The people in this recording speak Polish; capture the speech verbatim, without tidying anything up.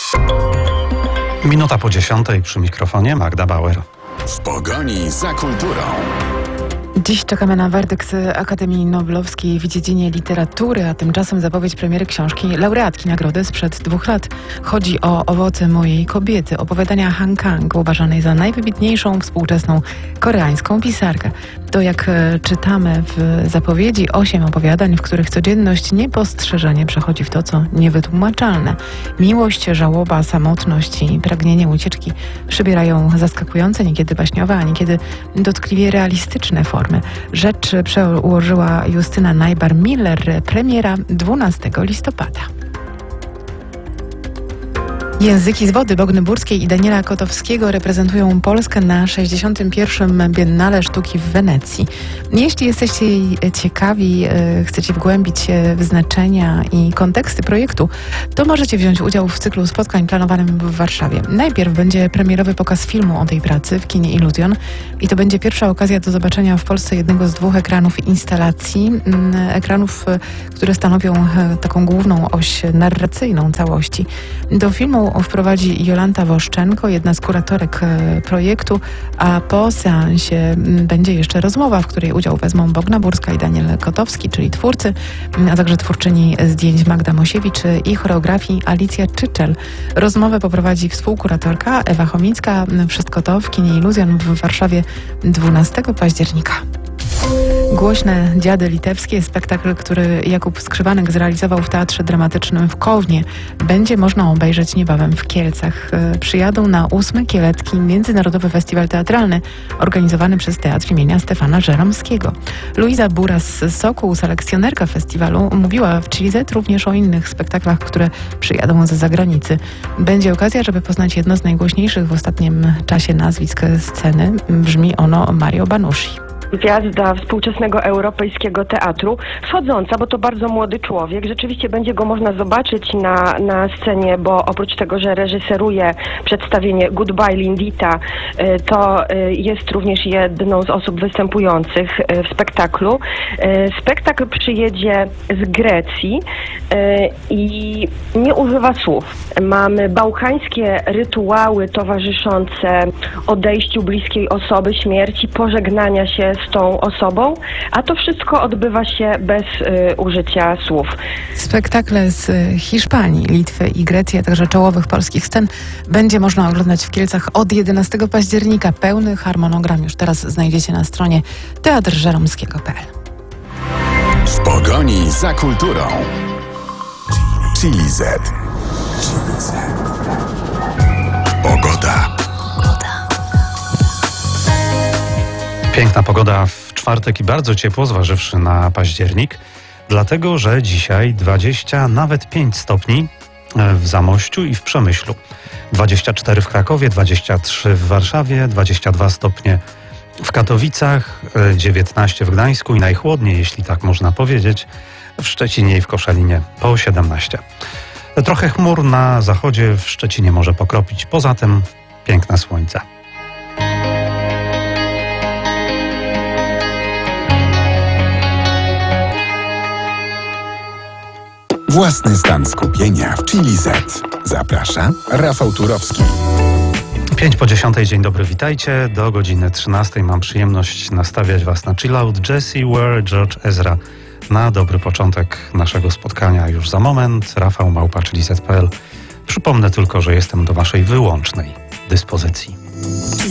Minuta po dziesiątej, przy mikrofonie Magda Bauer. W pogoni za kulturą. Dziś czekamy na werdykt Akademii Noblowskiej w dziedzinie literatury, a tymczasem zapowiedź premiery książki laureatki nagrody sprzed dwóch lat. Chodzi o Owoce mojej kobiety, opowiadania Han Kang, uważanej za najwybitniejszą współczesną koreańską pisarkę. To, jak czytamy w zapowiedzi, osiem opowiadań, w których codzienność niepostrzeżenie przechodzi w to, co niewytłumaczalne. Miłość, żałoba, samotność i pragnienie ucieczki przybierają zaskakujące, niekiedy baśniowe, a niekiedy dotkliwie realistyczne formy. Rzecz przełożyła Justyna Najbar-Miller, premiera dwunastego listopada. Języki z wody Bogny Burskiej i Daniela Kotowskiego reprezentują Polskę na sześćdziesiątym pierwszym Biennale Sztuki w Wenecji. Jeśli jesteście jej ciekawi, chcecie wgłębić się w znaczenia i konteksty projektu, to możecie wziąć udział w cyklu spotkań planowanym w Warszawie. Najpierw będzie premierowy pokaz filmu o tej pracy w kinie Illusion i to będzie pierwsza okazja do zobaczenia w Polsce jednego z dwóch ekranów instalacji, ekranów, które stanowią taką główną oś narracyjną całości. Do filmu wprowadzi Jolanta Woszczenko, jedna z kuratorek projektu, a po seansie będzie jeszcze rozmowa, w której udział wezmą Bogna Burska i Daniel Kotowski, czyli twórcy, a także twórczyni zdjęć Magda Mosiewicz i choreografii Alicja Czyczel. Rozmowę poprowadzi współkuratorka Ewa Chomicka. Wszystko to w kinie Illusion w Warszawie dwunastego października. Głośne Dziady Litewskie, spektakl, który Jakub Skrzywanek zrealizował w Teatrze Dramatycznym w Kownie, będzie można obejrzeć niebawem w Kielcach. Przyjadą na ósmy Kielecki Międzynarodowy Festiwal Teatralny organizowany przez Teatr imienia Stefana Żeromskiego. Luiza Buras-Sokół, selekcjonerka festiwalu, mówiła w Chili Z również o innych spektaklach, które przyjadą z zagranicy. Będzie okazja, żeby poznać jedno z najgłośniejszych w ostatnim czasie nazwisk sceny. Brzmi ono Mario Banushi. Gwiazda współczesnego europejskiego teatru, wchodząca, bo to bardzo młody człowiek. Rzeczywiście będzie go można zobaczyć na, na scenie, bo oprócz tego, że reżyseruje przedstawienie Goodbye Lindita, to jest również jedną z osób występujących w spektaklu. Spektakl przyjedzie z Grecji i nie używa słów. Mamy bałkańskie rytuały towarzyszące odejściu bliskiej osoby, śmierci, pożegnania się z tą osobą, a to wszystko odbywa się bez y, użycia słów. Spektakle z Hiszpanii, Litwy i Grecji, a także czołowych polskich scen będzie można oglądać w Kielcach od jedenastego października. Pełny harmonogram już teraz znajdziecie na stronie teatr żeromskiego kropka p l. W pogoni za kulturą. Chili Z. Pogoda. Piękna pogoda w czwartek i bardzo ciepło, zważywszy na październik, dlatego że dzisiaj dwadzieścia, nawet pięć stopni w Zamościu i w Przemyślu. dwadzieścia cztery w Krakowie, dwadzieścia trzy w Warszawie, dwadzieścia dwa stopnie w Katowicach, dziewiętnaście w Gdańsku i najchłodniej, jeśli tak można powiedzieć, w Szczecinie i w Koszalinie po siedemnaście. Trochę chmur na zachodzie, w Szczecinie może pokropić, poza tym piękne słońce. Własny stan skupienia w Chili Z. Zaprasza Rafał Turowski. Pięć po dziesiątej, dzień dobry, witajcie. Do godziny trzynastej mam przyjemność nastawiać Was na chill out. Jessie Ware, George Ezra. Na dobry początek naszego spotkania już za moment. Rafał małpa chili z kropka p l. Przypomnę tylko, że jestem do Waszej wyłącznej dyspozycji.